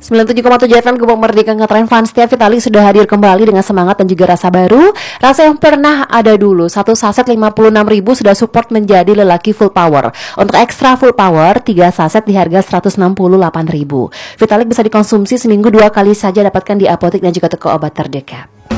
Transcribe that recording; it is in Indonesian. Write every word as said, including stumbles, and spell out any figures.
sembilan puluh tujuh koma tujuh F M Gebang Merdeka Ngetren Fun Setiap Vitalik sudah hadir kembali dengan semangat dan juga rasa baru. Rasa yang pernah ada dulu. Satu saset lima puluh enam ribu sudah support menjadi lelaki full power. Untuk ekstra full power, tiga saset di harga seratus enam puluh delapan ribu. Vitalik bisa dikonsumsi seminggu dua kali saja, dapatkan di apotek dan juga toko obat terdekat.